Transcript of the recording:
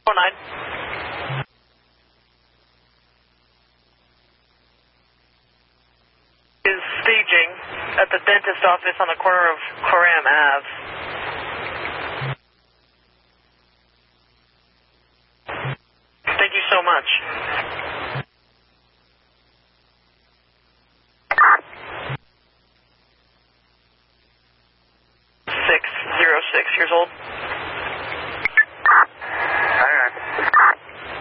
9. Is staging at the dentist office on the corner of Coram Ave. Thank you so much. 606 years old.